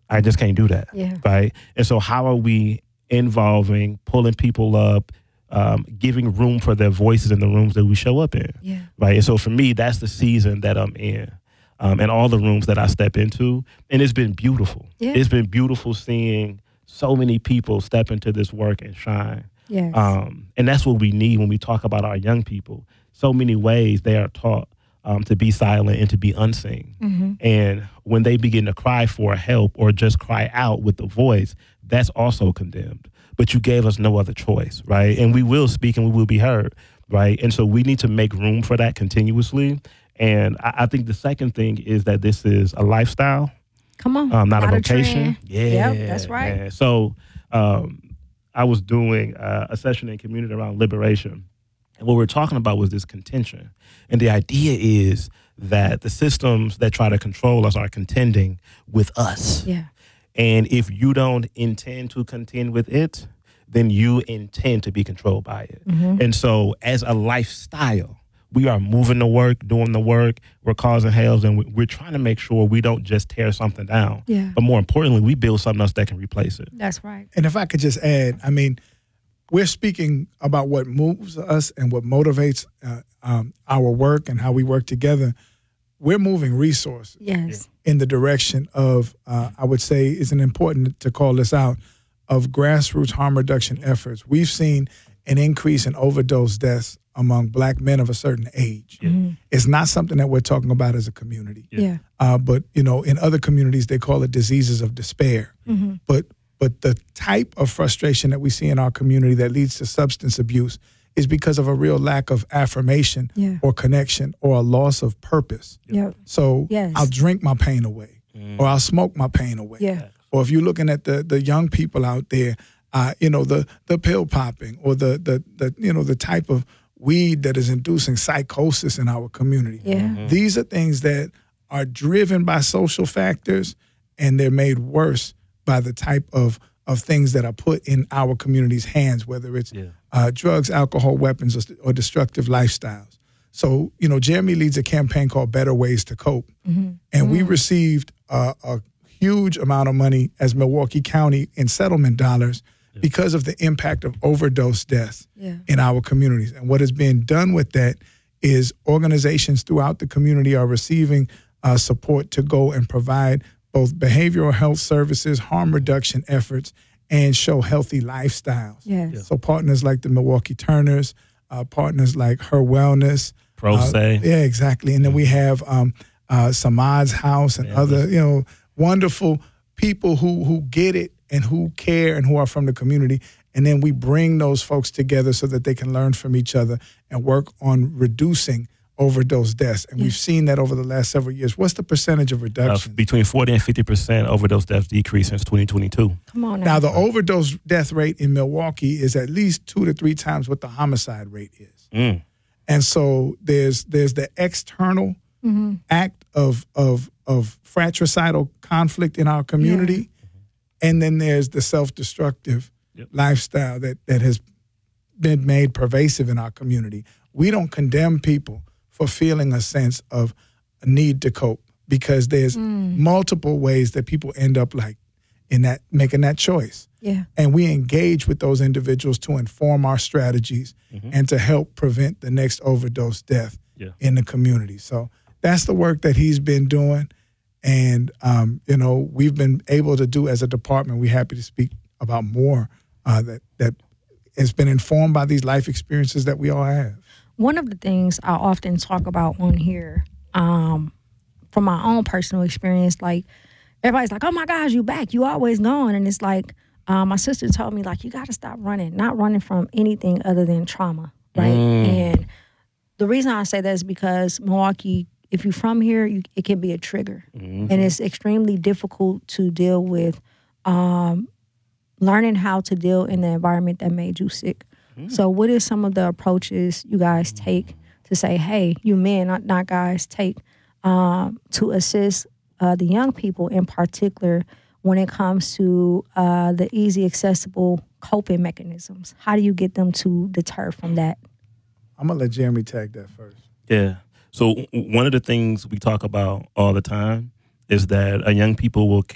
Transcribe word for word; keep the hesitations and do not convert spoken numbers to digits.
I just can't do that. Yeah. Right. And so how are we involving, pulling people up, um, giving room for their voices in the rooms that we show up in? Yeah. Right. And so for me, that's the season that I'm in. Um, and all the rooms that I step into. And it's been beautiful. Yeah. It's been beautiful seeing so many people step into this work and shine. Yes. Um, and that's what we need when we talk about our young people. So many ways they are taught um, to be silent and to be unseen. Mm-hmm. And when they begin to cry for help or just cry out with the voice, that's also condemned. But you gave us no other choice, right? And we will speak and we will be heard, right? And so we need to make room for that continuously. And I, I think the second thing is that this is a lifestyle. Come on. Um, not, not a vocation. A yeah. Yep, that's right. Man. So um, I was doing uh, a session in community around liberation. And what we we're talking about was this contention. And the idea is that the systems that try to control us are contending with us. Yeah. And if you don't intend to contend with it, then you intend to be controlled by it. Mm-hmm. And so as a lifestyle, we are moving the work, doing the work, we're causing hails, and we're trying to make sure we don't just tear something down. Yeah. But more importantly, we build something else that can replace it. That's right. And if I could just add, I mean, we're speaking about what moves us and what motivates uh, um, our work and how we work together. We're moving resources Yes. in the direction of, uh, I would say, it's important to call this out, of grassroots harm reduction efforts. We've seen an increase in overdose deaths among black men of a certain age. Yeah. Mm-hmm. It's not something that we're talking about as a community. Yeah. yeah. Uh, but, you know, in other communities, they call it diseases of despair. Mm-hmm. But but the type of frustration that we see in our community that leads to substance abuse is because of a real lack of affirmation Yeah. or connection or a loss of purpose. Yep. So Yes. I'll drink my pain away Mm. or I'll smoke my pain away. Yeah. Or if you're looking at the the young people out there, uh, you know, the the pill popping or the the the you know the type of weed that is inducing psychosis in our community. Yeah. Mm-hmm. These are things that are driven by social factors, and they're made worse by the type of of things that are put in our community's hands, whether it's Yeah. uh, drugs, alcohol, weapons, or, or destructive lifestyles. So, you know, Jeremy leads a campaign called Better Ways to Cope, Mm-hmm. and we received uh, a huge amount of money as Milwaukee County in settlement dollars because of the impact of overdose deaths Yeah. in our communities. And what is being done with that is organizations throughout the community are receiving uh, support to go and provide both behavioral health services, harm reduction efforts, and show healthy lifestyles. Yes. Yeah. So partners like the Milwaukee Turners, uh, partners like Her Wellness. Pro uh, se. Yeah, exactly. And then we have um, uh, Samad's House and Yeah, other, that's- you know, wonderful people who who get it and who care and who are from the community. And then we bring those folks together so that they can learn from each other and work on reducing overdose deaths. And Yeah. we've seen that over the last several years. What's the percentage of Uh, reduction? between forty and fifty percent overdose deaths decreased since twenty twenty-two. Come on now. Now, the overdose death rate in Milwaukee is at least two to three times what the homicide rate is. Mm. And so there's there's the external Mm-hmm. act of of of fratricidal conflict in our community, and then there's the self-destructive Yep. lifestyle that that has been made pervasive in our community. We don't condemn people for feeling a sense of a need to cope because there's multiple ways that people end up like in that making that choice. Yeah. And we engage with those individuals to inform our strategies and to help prevent the next overdose death Yeah. in the community. So that's the work that he's been doing. And, um, you know, we've been able to do as a department. We're happy to speak about more uh, that, that has been informed by these life experiences that we all have. One of the things I often talk about on here, um, from my own personal experience, like everybody's like, "Oh my gosh, you back? You always gone?" And it's like, um, my sister told me, like, you got to stop running, not running from anything other than trauma, right? And the reason I say that is because Milwaukee, if you're from here, you, it can be a trigger, and it's extremely difficult to deal with. Um, learning how to deal in the environment that made you sick. So what is some of the approaches you guys take to say, hey, you men, not, not guys, take um, to assist uh, the young people in particular when it comes to uh, the easy, accessible coping mechanisms? How do you get them to deter from that? I'm going to let Jeremy tag that first. Yeah. So w- one of the things we talk about all the time is that uh, young people will